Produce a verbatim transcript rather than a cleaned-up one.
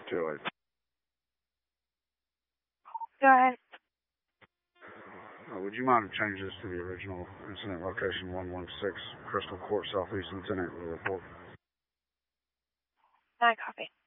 Too late. Go ahead. Uh, would you mind if change this to the original incident location one one six Crystal Court Southeast Lieutenant with a report? I copy.